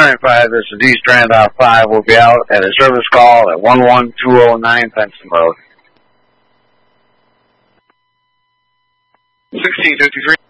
995, this is East Randolph 5. We'll be out at a service call at 11209 Fenton Road. 1653.